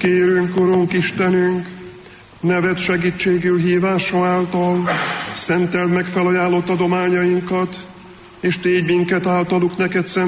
Kérünk, Urunk Istenünk, neved segítségül hívása által szenteld meg felajánlott adományainkat, és tégy minket általuk neked szent